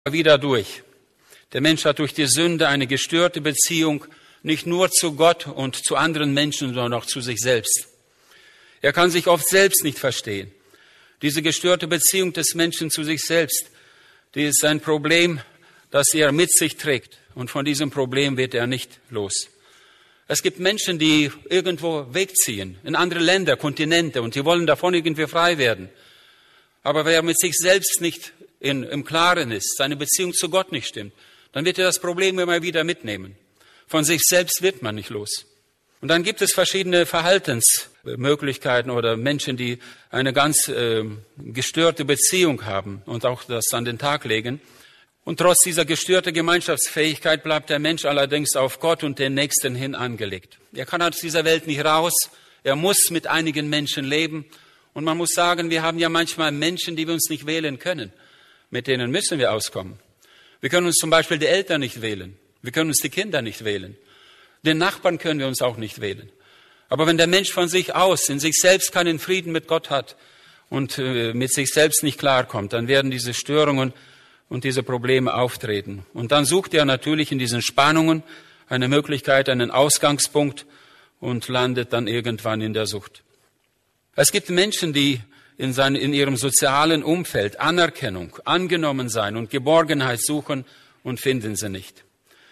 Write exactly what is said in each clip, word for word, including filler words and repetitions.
wieder durch. Der Mensch hat durch die Sünde eine gestörte Beziehung nicht nur zu Gott und zu anderen Menschen, sondern auch zu sich selbst. Er kann sich oft selbst nicht verstehen. Diese gestörte Beziehung des Menschen zu sich selbst, die ist ein Problem, das er mit sich trägt. Und von diesem Problem wird er nicht los. Es gibt Menschen, die irgendwo wegziehen, in andere Länder, Kontinente, und die wollen davon irgendwie frei werden. Aber wer mit sich selbst nicht in, im Klaren ist, seine Beziehung zu Gott nicht stimmt, dann wird er das Problem immer wieder mitnehmen. Von sich selbst wird man nicht los. Und dann gibt es verschiedene Verhaltensmöglichkeiten oder Menschen, die eine ganz äh, gestörte Beziehung haben und auch das an den Tag legen. Und trotz dieser gestörten Gemeinschaftsfähigkeit bleibt der Mensch allerdings auf Gott und den Nächsten hin angelegt. Er kann aus dieser Welt nicht raus. Er muss mit einigen Menschen leben. Und man muss sagen, wir haben ja manchmal Menschen, die wir uns nicht wählen können. Mit denen müssen wir auskommen. Wir können uns zum Beispiel die Eltern nicht wählen. Wir können uns die Kinder nicht wählen. Den Nachbarn können wir uns auch nicht wählen. Aber wenn der Mensch von sich aus, in sich selbst keinen Frieden mit Gott hat und äh, mit sich selbst nicht klarkommt, dann werden diese Störungen und diese Probleme auftreten. Und dann sucht er natürlich in diesen Spannungen eine Möglichkeit, einen Ausgangspunkt und landet dann irgendwann in der Sucht. Es gibt Menschen, die in, sein, in ihrem sozialen Umfeld Anerkennung, Angenommensein und Geborgenheit suchen und finden sie nicht.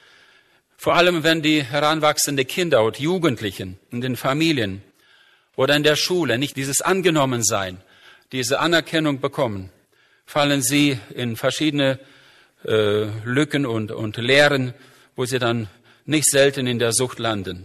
Vor allem, wenn die heranwachsenden Kinder und Jugendlichen in den Familien oder in der Schule nicht dieses Angenommensein, diese Anerkennung bekommen, fallen sie in verschiedene äh, Lücken und, und Leeren, wo sie dann nicht selten in der Sucht landen.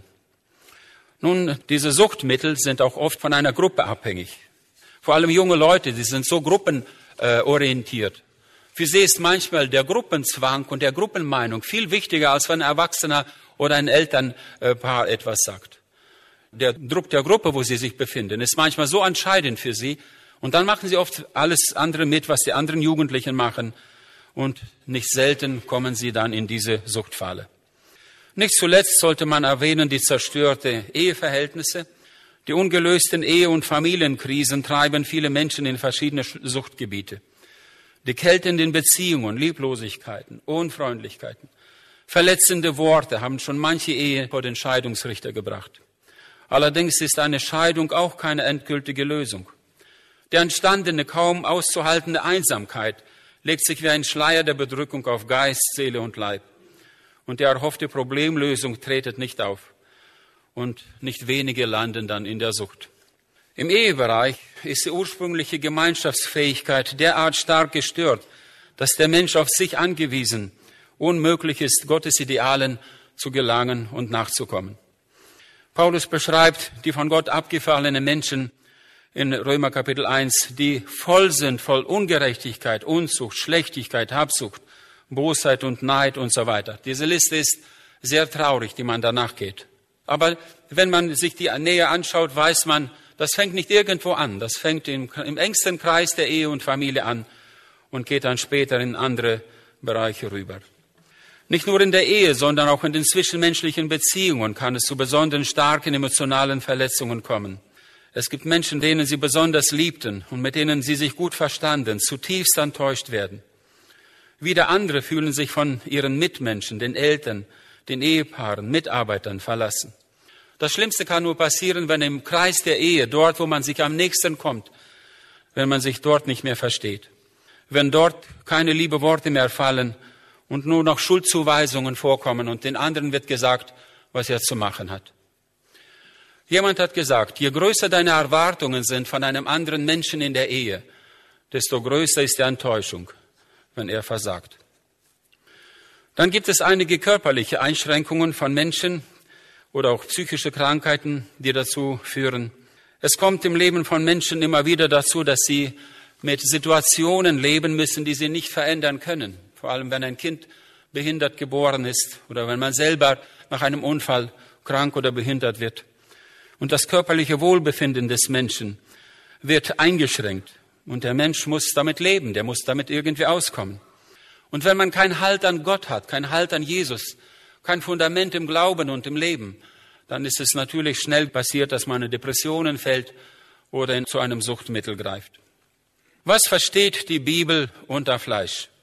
Nun, diese Suchtmittel sind auch oft von einer Gruppe abhängig. Vor allem junge Leute, die sind so gruppenorientiert. Für sie ist manchmal der Gruppenzwang und der Gruppenmeinung viel wichtiger, als wenn ein Erwachsener oder ein Elternpaar etwas sagt. Der Druck der Gruppe, wo sie sich befinden, ist manchmal so entscheidend für sie. Und dann machen sie oft alles andere mit, was die anderen Jugendlichen machen. Und nicht selten kommen sie dann in diese Suchtfalle. Nicht zuletzt sollte man erwähnen die zerstörte Eheverhältnisse. Die ungelösten Ehe- und Familienkrisen treiben viele Menschen in verschiedene Suchtgebiete. Die Kälte in den Beziehungen, Lieblosigkeiten, Unfreundlichkeiten, verletzende Worte haben schon manche Ehe vor den Scheidungsrichter gebracht. Allerdings ist eine Scheidung auch keine endgültige Lösung. Die entstandene, kaum auszuhaltende Einsamkeit legt sich wie ein Schleier der Bedrückung auf Geist, Seele und Leib. Und die erhoffte Problemlösung tretet nicht auf. Und nicht wenige landen dann in der Sucht. Im Ehebereich ist die ursprüngliche Gemeinschaftsfähigkeit derart stark gestört, dass der Mensch auf sich angewiesen unmöglich ist, Gottes Idealen zu gelangen und nachzukommen. Paulus beschreibt die von Gott abgefallenen Menschen in Römer Kapitel eins, die voll sind, voll Ungerechtigkeit, Unzucht, Schlechtigkeit, Habsucht, Bosheit und Neid und so weiter. Diese Liste ist sehr traurig, die man danach geht. Aber wenn man sich die näher anschaut, weiß man, das fängt nicht irgendwo an. Das fängt im, im engsten Kreis der Ehe und Familie an und geht dann später in andere Bereiche rüber. Nicht nur in der Ehe, sondern auch in den zwischenmenschlichen Beziehungen kann es zu besonders starken emotionalen Verletzungen kommen. Es gibt Menschen, denen sie besonders liebten und mit denen sie sich gut verstanden, zutiefst enttäuscht werden. Wieder andere fühlen sich von ihren Mitmenschen, den Eltern, den Ehepaaren, Mitarbeitern verlassen. Das Schlimmste kann nur passieren, wenn im Kreis der Ehe, dort, wo man sich am nächsten kommt, wenn man sich dort nicht mehr versteht. Wenn dort keine liebe Worte mehr fallen und nur noch Schuldzuweisungen vorkommen und den anderen wird gesagt, was er zu machen hat. Jemand hat gesagt, je größer deine Erwartungen sind von einem anderen Menschen in der Ehe, desto größer ist die Enttäuschung, wenn er versagt. Dann gibt es einige körperliche Einschränkungen von Menschen oder auch psychische Krankheiten, die dazu führen. Es kommt im Leben von Menschen immer wieder dazu, dass sie mit Situationen leben müssen, die sie nicht verändern können. Vor allem, wenn ein Kind behindert geboren ist oder wenn man selber nach einem Unfall krank oder behindert wird. Und das körperliche Wohlbefinden des Menschen wird eingeschränkt. Und der Mensch muss damit leben, der muss damit irgendwie auskommen. Und wenn man keinen Halt an Gott hat, keinen Halt an Jesus, kein Fundament im Glauben und im Leben, dann ist es natürlich schnell passiert, dass man in Depressionen fällt oder zu einem Suchtmittel greift. Was versteht die Bibel unter Fleisch?